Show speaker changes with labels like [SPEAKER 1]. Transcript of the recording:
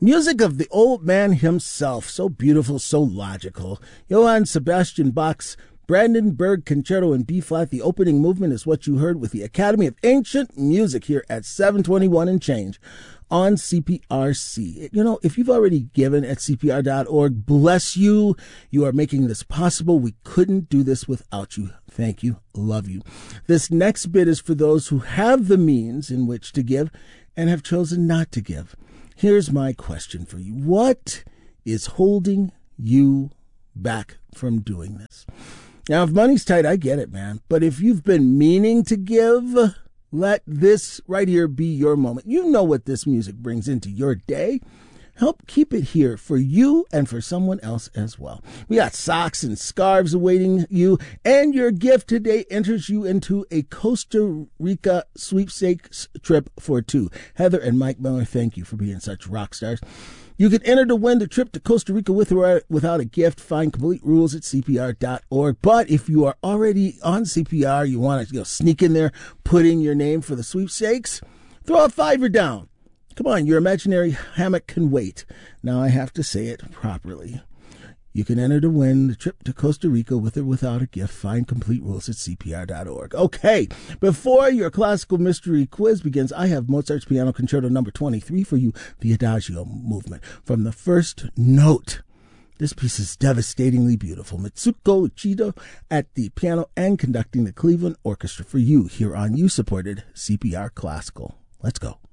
[SPEAKER 1] Music of the old man himself, so beautiful, so logical. Johann Sebastian Bach's Brandenburg Concerto in B-flat. The opening movement is what you heard with the Academy of Ancient Music here at 721 and change on CPRC. You know, if you've already given at CPR.org, bless you. You are making this possible. We couldn't do this without you. Thank you. Love you. This next bit is for those who have the means in which to give and have chosen not to give. Here's my question for you. What is holding you back from doing this? Now, if money's tight, I get it, man. But if you've been meaning to give, let this right here be your moment. You know what this music brings into your day. Help keep it here for you and for someone else as well. We got socks and scarves awaiting you, and your gift today enters you into a Costa Rica sweepstakes trip for two. Heather and Mike Miller, thank you for being such rock stars. You can enter to win the trip to Costa Rica with or without a gift. Find complete rules at CPR.org. But if you are already on CPR, you want to sneak in there, put in your name for the sweepstakes, throw a $5 down. Come on, your imaginary hammock can wait. Now I have to say it properly. You can enter to win the trip to Costa Rica with or without a gift. Find complete rules at CPR.org. Okay, before your classical mystery quiz begins, I have Mozart's Piano Concerto number 23 for you, the Adagio movement. From the first note, this piece is devastatingly beautiful. Mitsuko Uchida at the piano and conducting the Cleveland Orchestra for you here on You-supported CPR Classical. Let's go.